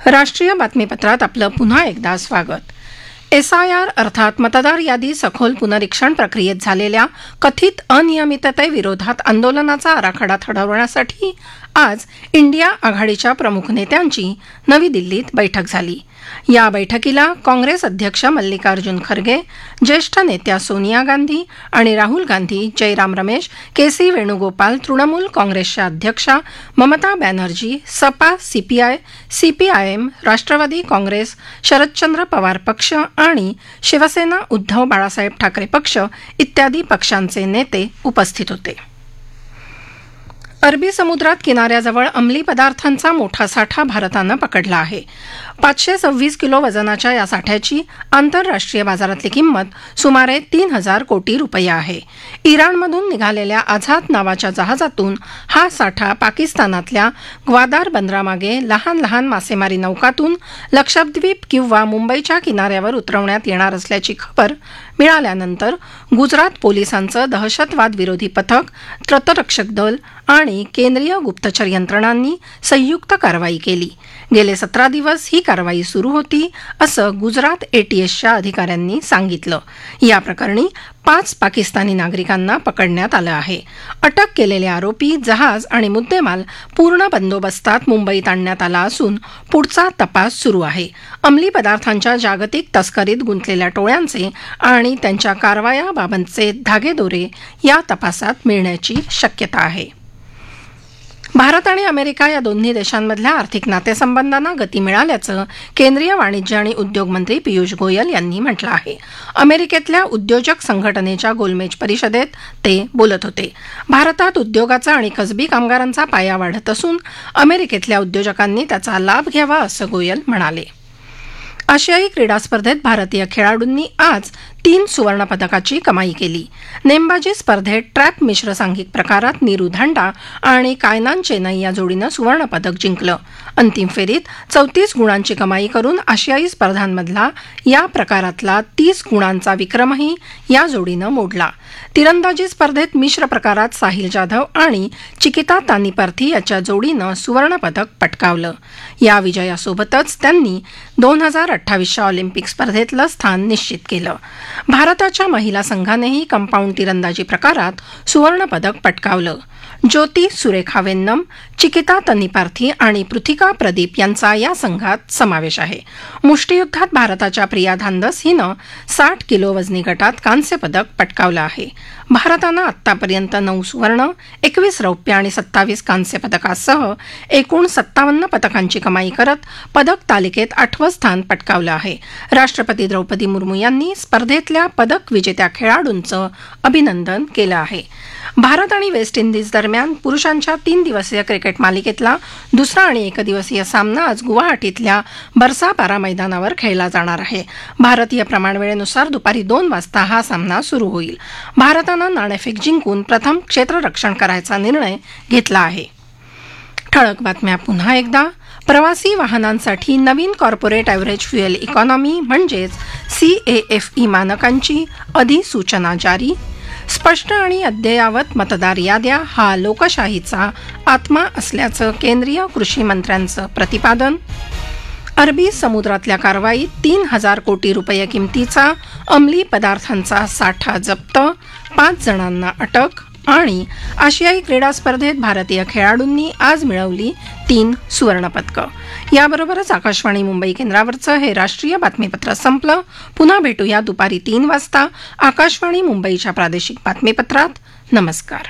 राष्ट्रीय बातमीपत्रात आपलं पुन्हा एकदा स्वागत. SIR अर्थात मतदार यादी सखोल पुनरीक्षण प्रक्रियेत झालेल्या कथित अनियमिततेविरोधात आंदोलनाचा आराखडा ठरवण्यासाठी आज इंडिया आघाडीच्या प्रमुख नेत्यांची नवी दिल्लीत बैठक झाली. या बैठकीला काँग्रेस अध्यक्ष मल्लिकार्जुन खरगे, ज्येष्ठ नेत्या सोनिया गांधी आणि राहुल गांधी, जयराम रमेश, KC वेणुगोपाल, तृणमूल काँग्रेसच्या अध्यक्षा ममता बॅनर्जी, सपा, CPI, CPIM, राष्ट्रवादी काँग्रेस, शरदचंद्र पवार पक्ष आणि शिवसेना उद्धव बाळासाहेब ठाकरे पक्ष इत्यादी पक्षांचे नेते उपस्थित होते. अरबी समुद्रात किनाऱ्याजवळ अंमली पदार्थांचा मोठा साठा भारतानं पकडला आहे. 526 किलो वजनाच्या या साठ्याची आंतरराष्ट्रीय बाजारातली किंमत सुमारे 3,000 कोटी रुपये आहे. इराणमधून निघालेल्या आझाद नावाच्या जहाजातून हा साठा पाकिस्तानातल्या ग्वादार बंदरामागे लहान लहान मासेमारी नौकातून लक्षद्वीप किंवा मुंबईच्या किनाऱ्यावर उतरवण्यात येणार असल्याची खबर मिळाल्यानंतर गुजरात पोलिसांचं दहशतवाद विरोधी पथक, तटरक्षक दल आणि केंद्रीय गुप्तचर यंत्रणांनी संयुक्त कारवाई केली. गेले 17 दिवस ही कारवाई सुरू होती, असं गुजरात ATSच्या अधिकाऱ्यांनी सांगितलं. या प्रकरणी 5 पाकिस्तानी नागरिकांना पकडण्यात आलं आहे. अटक केलेले आरोपी, जहाज आणि मुद्देमाल पूर्ण बंदोबस्तात मुंबईत आणण्यात आला असून पुढचा तपास सुरू आहे. अंमली पदार्थांच्या जागतिक तस्करीत गुंतलेल्या टोळ्यांचे आणि त्यांच्या कारवायाबाबतचे धागेदोरे या तपासात मिळण्याची शक्यता आहे. भारत आणि अमेरिका या दोन्ही देशांमधल्या आर्थिक नातेसंबंधांना गती मिळाल्याचं केंद्रीय वाणिज्य आणि उद्योग मंत्री पियुष गोयल यांनी म्हटलं आहे. अमेरिकेतल्या उद्योजक संघटनेच्या गोलमेज परिषदेत ते बोलत होते. भारतात उद्योगाचा आणि कसबी कामगारांचा पाया वाढत असून अमेरिकेतल्या उद्योजकांनी त्याचा लाभ घ्यावा, असं गोयल म्हणाले. आशियाई क्रीडा स्पर्धेत भारतीय खेळाडूंनी आज 3 सुवर्णपदकाची कमाई केली. नेमबाजी स्पर्धेत ट्रॅप मिश्र सांघिक प्रकारात नीरू धांडा आणि कायनान चेनई या जोडीनं सुवर्णपदक जिंकलं. अंतिम फेरीत 34 गुणांची कमाई करून आशियाई स्पर्धांमधला या प्रकारातला 30 गुणांचा विक्रमही या जोडीनं मोडला. तिरंदाजी स्पर्धेत मिश्र प्रकारात साहिल जाधव आणि चिकिता तानीपर्थी याच्या जोडीनं सुवर्णपदक पटकावलं. या विजयासोबतच त्यांनी 2028च्या ऑलिम्पिक स्पर्धेतलं स्थान निश्चित केलं. भारताच्या महिला संघानेही कंपाऊंड तिरंदाजी प्रकारात सुवर्णपदक पटकावलं. ज्योती सुरेखा वेन्नम, चिकिता तनीपार्थी आणि पृथिका प्रदीप यांचा या संघात समावेश आहे. मुष्टियुद्धात भारताच्या प्रिया धांदस हिनं 60 किलो वजनी गटात कांस्य पदक पटकावलं आहे. भारतानं आत्तापर्यंत 9 सुवर्ण, 21 रौप्य आणि 27 कांस्य पदकासह एकूण 57 पदकांची कमाई करत पदक तालिकेत 8वं स्थान पटकावलं आहे. राष्ट्रपती द्रौपदी मुर्मू यांनी स्पर्धेतल्या पदक विजेत्या खेळाडूंचं अभिनंदन केलं आहे. भारत आणि वेस्ट इंडिज दरम्यान पुरुषांच्या 3 दिवसीय क्रिकेट मालिकेतला दुसरा आणि एकदिवसीय सामना आज गुवाहाटीतल्या बरसापारा मैदानावर खेळला जाणार आहे. भारतीय प्रमाणवेळेनुसार दुपारी 2 वाजता हा सामना सुरू होईल. भारतानं नाणेफेक जिंकून प्रथम क्षेत्ररक्षण करायचा निर्णय घेतला आहे. ठळक बातम्या पुन्हा एकदा. प्रवासी वाहनांसाठी नवीन कॉर्पोरेट ॲव्हरेज फ्युएल इकॉनॉमी म्हणजेच CAFE मानकांची अधिसूचना जारी. स्पष्ट आणि अद्ययावत मतदार याद्या हा लोकशाहीचा आत्मा असल्याचं केंद्रीय कृषी मंत्र्यांचं प्रतिपादन. अरबी समुद्रातल्या कारवाईत 3,000 कोटी रुपये किमतीचा अंमली पदार्थांचा साठा जप्त, 5 जणांना अटक. आणि आशियाई क्रीडा स्पर्धेत भारतीय खेळाडूंनी आज मिळवली 3 सुवर्णपदकं. याबरोबरच आकाशवाणी मुंबई केंद्रावरचं हे राष्ट्रीय बातमीपत्र संपलं. पुन्हा भेटूया दुपारी 3 वाजता आकाशवाणी मुंबईच्या प्रादेशिक बातमीपत्रात. नमस्कार.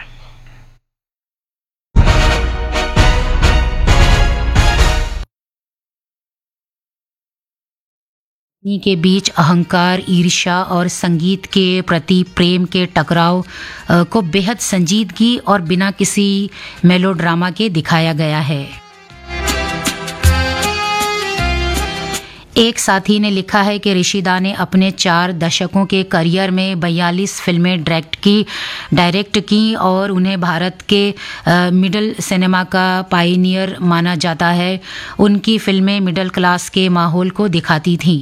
के बीच अहंकार, ईर्ष्या और संगीत के प्रति प्रेम के टकराव को बेहद संजीदगी और बिना किसी मेलोड्रामा के दिखाया गया है. एक साथी ने लिखा है कि ऋषिदा ने अपने 4 दशकों के करियर में 42 फिल्में डायरेक्ट की और उन्हें भारत के मिडिल सिनेमा का पायनियर माना जाता है. उनकी फिल्में मिडिल क्लास के माहौल को दिखाती थीं.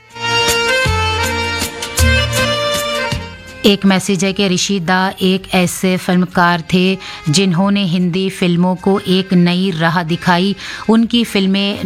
एक मैसेज है कि ऋषि दा एक ऐसे फिल्मकार थे जिन्होंने हिंदी फिल्मों को एक नई राह दिखाई. उनकी फिल्में